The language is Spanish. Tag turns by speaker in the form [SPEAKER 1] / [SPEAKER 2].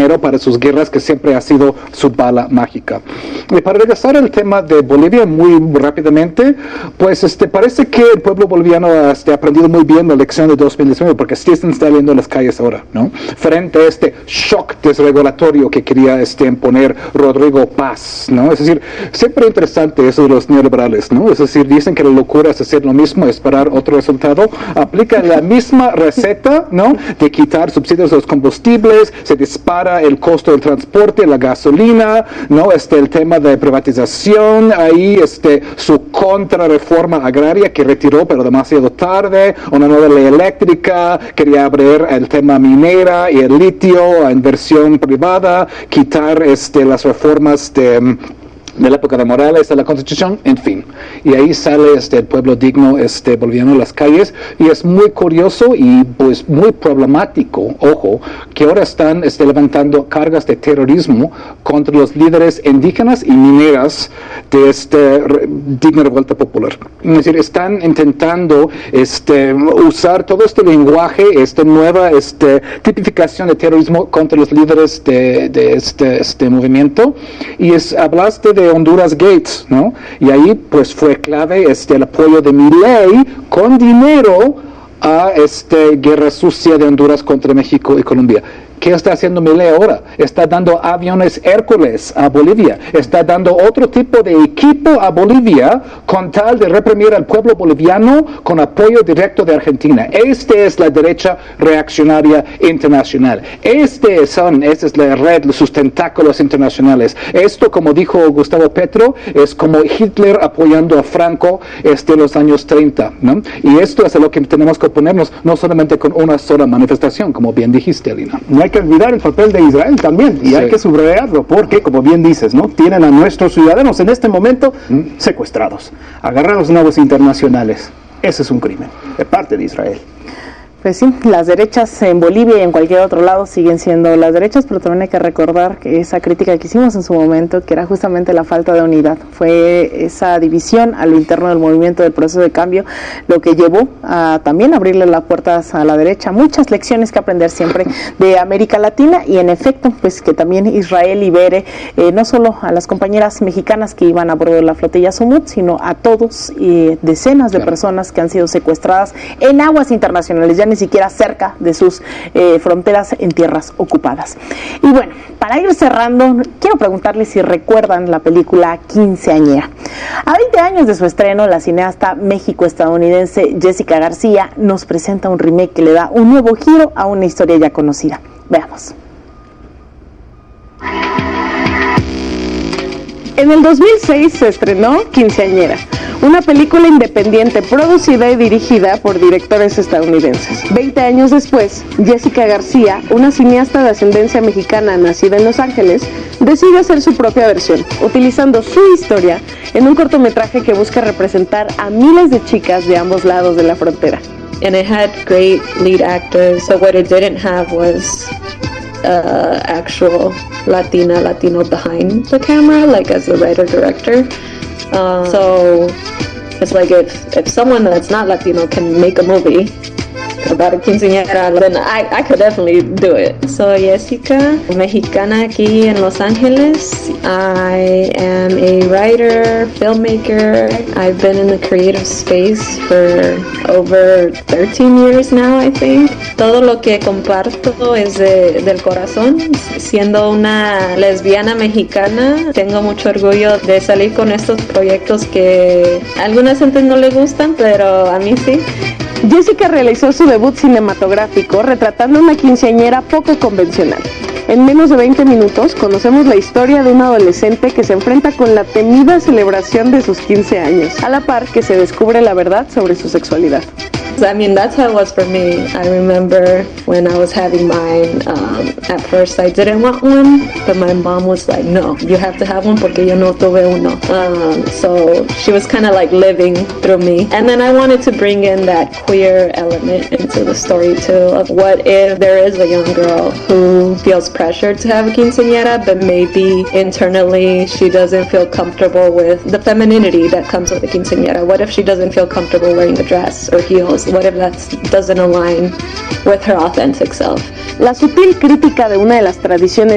[SPEAKER 1] dinero para sus guerras, que siempre ha sido su bala mágica. Y para regresar al tema de Bolivia muy rápidamente, pues parece que el pueblo boliviano ha aprendido muy bien la lección de 2019, porque sí están saliendo a las calles ahora, ¿no? Frente a este shock desregulatorio que quería imponer Rodrigo Paz, ¿no? Es decir, siempre interesante eso de los neoliberales, ¿no? Es decir, dicen que la locura es hacer lo mismo, esperar otro resultado, aplican la misma receta, ¿no? De quitar subsidios a los combustibles, se dispara el costo del transporte, la gasolina, ¿no? El tema de privatización, ahí su contrarreforma agraria que retiró pero demasiado tarde, una nueva ley eléctrica, quería abrir el tema minera y el litio a inversión privada, quitar las reformas de la época de Morales, de la Constitución, en fin. Y ahí sale el pueblo digno boliviano a las calles, y es muy curioso y pues muy problemático, ojo, que ahora están levantando cargas de terrorismo contra los líderes indígenas y mineras de digna revuelta popular. Es decir, están intentando usar todo este lenguaje, esta nueva tipificación de terrorismo contra los líderes de este movimiento, y hablaste de Honduras Gates, ¿no? Y ahí pues fue clave el apoyo de Milei con dinero a guerra sucia de Honduras contra México y Colombia. ¿Qué está haciendo Milei ahora? Está dando aviones Hércules a Bolivia, está dando otro tipo de equipo a Bolivia con tal de reprimir al pueblo boliviano con apoyo directo de Argentina. Es la derecha reaccionaria internacional. Esta es la red, sus tentáculos internacionales. Esto, como dijo Gustavo Petro, es como Hitler apoyando a Franco en los años 30, ¿no? Y esto es a lo que tenemos que oponernos, no solamente con una sola manifestación, como bien dijiste, Lina.
[SPEAKER 2] No hay que olvidar el papel de Israel también, y hay que subrayarlo, porque, como bien dices, ¿no? Tienen a nuestros ciudadanos en este momento secuestrados, agarrados nuevos internacionales. Ese es un crimen de parte de Israel.
[SPEAKER 3] Pues sí, las derechas en Bolivia y en cualquier otro lado siguen siendo las derechas, pero también hay que recordar que esa crítica que hicimos en su momento, que era justamente la falta de unidad, fue esa división a lo interno del movimiento del proceso de cambio, lo que llevó a también abrirle las puertas a la derecha. Muchas lecciones que aprender siempre de América Latina, y en efecto, pues que también Israel libere no solo a las compañeras mexicanas que iban a bordo de la flotilla Sumut, sino a todos decenas de personas que han sido secuestradas en aguas internacionales, ya ni siquiera cerca de sus fronteras en tierras ocupadas. Y bueno, para ir cerrando, quiero preguntarles si recuerdan la película Quinceañera. A 20 años de su estreno, la cineasta méxico-estadounidense Jessica García nos presenta un remake que le da un nuevo giro a una historia ya conocida. Veamos. En el 2006 se estrenó Quinceañera, una película independiente producida y dirigida por directores estadounidenses. 20 años después, Jessica García, una cineasta de ascendencia mexicana nacida en Los Ángeles, decide hacer su propia versión, utilizando su historia en un cortometraje que busca representar a miles de chicas de ambos lados de la frontera.
[SPEAKER 4] And it had great lead actors, so what it didn't have was actual Latino behind the camera, like as the writer-director. So it's like if someone that's not Latino can make a movie about a quinceañera, then I could definitely do it. Soy Jessica, mexicana aquí en Los Ángeles. I am a writer, filmmaker. I've been in the creative space for over 13 years now, I think. Todo lo que comparto es del corazón. Siendo una lesbiana mexicana, tengo mucho orgullo de salir con estos proyectos que a algunas gentes no les gustan, pero a mí sí.
[SPEAKER 3] Jessica realizó su debut cinematográfico retratando una quinceañera poco convencional. En menos de 20 minutos conocemos la historia de un adolescente que se enfrenta con la temida celebración de sus 15 años, a la par que se descubre la verdad sobre su sexualidad.
[SPEAKER 4] I mean, that's how it was for me. I remember when I was having mine, at first I didn't want one, but my mom was like, no, you have to have one porque yo no tuve uno. So she was kind of like living through me. And then I wanted to bring in that queer element into the story too, of what if there is a young girl who feels pressured to have a quinceañera, but maybe internally she doesn't feel comfortable with the femininity that comes with a quinceañera. What if she doesn't feel comfortable wearing a dress or heels? What if that doesn't align with her authentic self?
[SPEAKER 3] La sutil crítica de una de las tradiciones